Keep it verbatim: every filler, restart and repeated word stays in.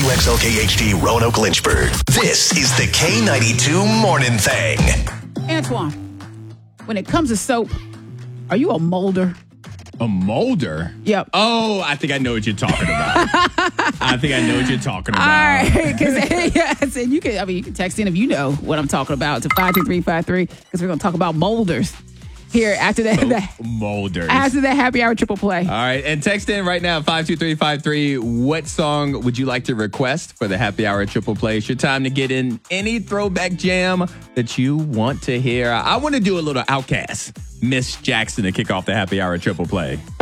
W X L K H D Roanoke Lynchburg. This is the K ninety-two Morning Thing. Antoine, when it comes to soap, are you a molder? A molder? Yep. Oh, I think I know what you're talking about. I think I know what you're talking about. All right, because yes, and you can. I mean, you can text in if you know what I'm talking about to five two three five three because we're going to talk about molders here after that. So, that molders. After the happy hour triple play. All right, and text in right now five two three five three. What song would you like to request for the happy hour triple play? It's your time to get in any throwback jam that you want to hear. I want to do a little Outkast, Miss Jackson, to kick off the happy hour triple play.